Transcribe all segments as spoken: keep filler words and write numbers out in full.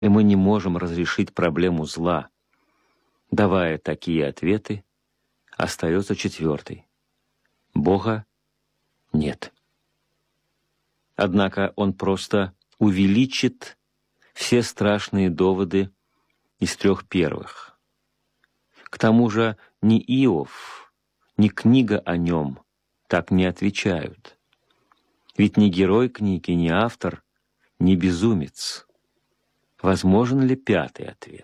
и мы не можем разрешить проблему зла. Давая такие ответы, остается четвертый. Бога нет. Однако он просто увеличит все страшные доводы из трех первых. К тому же ни Иов, ни книга о нем так не отвечают. Ведь ни герой книги, ни автор, ни безумец. Возможен ли пятый ответ?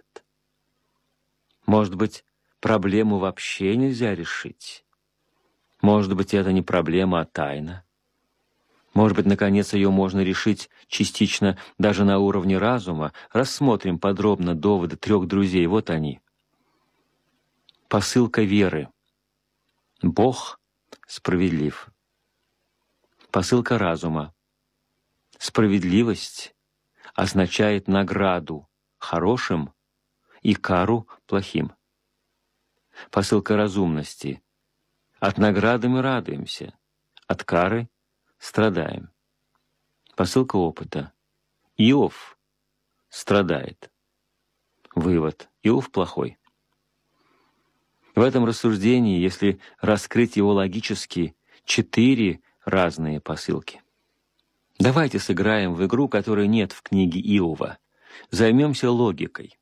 Может быть, проблему вообще нельзя решить? Может быть, это не проблема, а тайна? Может быть, наконец, ее можно решить частично даже на уровне разума? Рассмотрим подробно доводы трех друзей. Вот они. Посылка веры. Бог справедлив. Посылка разума. Справедливость означает награду хорошим и кару плохим. Посылка разумности. От награды мы радуемся, от кары страдаем. Посылка опыта. Иов страдает. Вывод. Иов плохой. В этом рассуждении, если раскрыть его логически, четыре разные посылки. Давайте сыграем в игру, которой нет в книге Иова. Займемся логикой.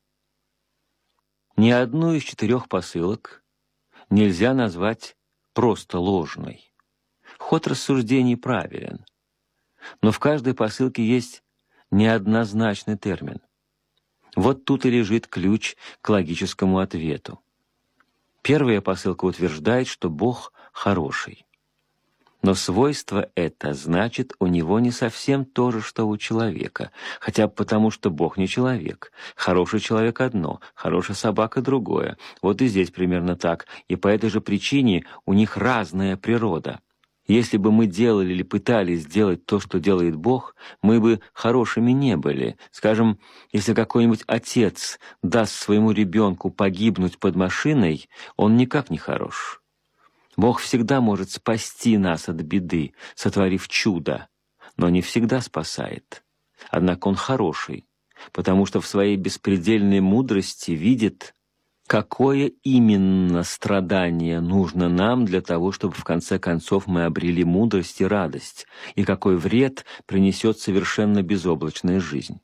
Ни одну из четырех посылок нельзя назвать просто ложной. Ход рассуждений правилен. Но в каждой посылке есть неоднозначный термин. Вот тут и лежит ключ к логическому ответу. Первая посылка утверждает, что Бог хороший. Но свойство это значит, у него не совсем то же, что у человека. Хотя бы потому, что Бог не человек. Хороший человек одно, хорошая собака другое. Вот и здесь примерно так. И по этой же причине у них разная природа. Если бы мы делали или пытались сделать то, что делает Бог, мы бы хорошими не были. Скажем, если какой-нибудь отец даст своему ребенку погибнуть под машиной, он никак не хорош. Бог всегда может спасти нас от беды, сотворив чудо, но не всегда спасает. Однако Он хороший, потому что в своей беспредельной мудрости видит, какое именно страдание нужно нам для того, чтобы в конце концов мы обрели мудрость и радость, и какой вред принесет совершенно безоблачная жизнь.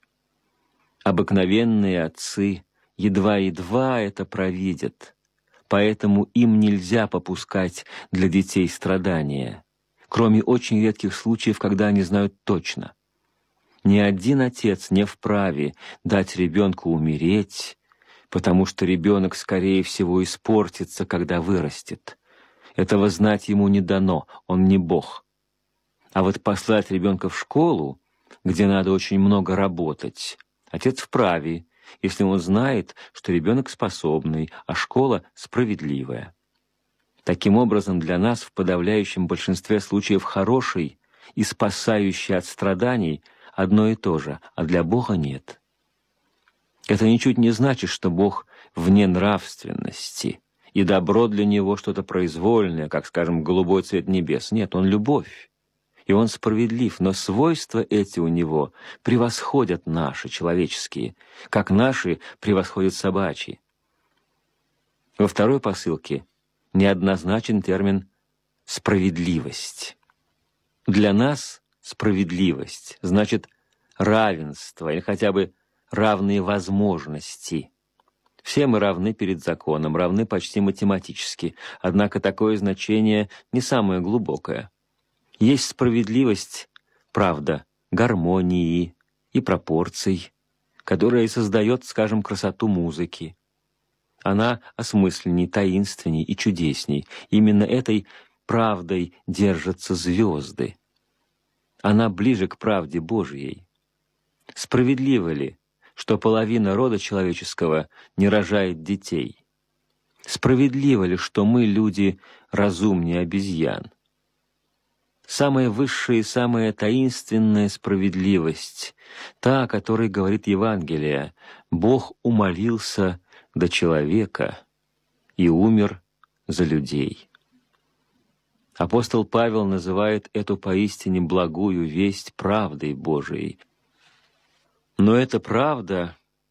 Обыкновенные отцы едва-едва это провидят, поэтому им нельзя попускать для детей страдания, кроме очень редких случаев, когда они знают точно. Ни один отец не вправе дать ребенку умереть, потому что ребенок, скорее всего, испортится, когда вырастет. Этого знать ему не дано, он не Бог. А вот послать ребенка в школу, где надо очень много работать, отец вправе, если он знает, что ребенок способный, а школа справедливая. Таким образом, для нас в подавляющем большинстве случаев хороший и спасающий от страданий одно и то же, а для Бога нет. Это ничуть не значит, что Бог вне нравственности, и добро для Него что-то произвольное, как, скажем, голубой цвет небес. Нет, Он любовь, и Он справедлив, но свойства эти у Него превосходят наши, человеческие, как наши превосходят собачьи. Во второй посылке неоднозначен термин «справедливость». Для нас справедливость значит равенство или хотя бы равные возможности. Все мы равны перед законом, равны почти математически, однако такое значение не самое глубокое. Есть справедливость, правда, гармонии и пропорций, которая создает, скажем, красоту музыки. Она осмысленней, таинственней и чудесней. Именно этой правдой держатся звезды. Она ближе к правде Божьей. Справедливо ли, что половина рода человеческого не рожает детей? Справедливо ли, что мы, люди, разумнее обезьян? Самая высшая и самая таинственная справедливость, та, о которой говорит Евангелие, Бог умолился до человека и умер за людей. Апостол Павел называет эту поистине благую весть правдой Божией. Но эта правда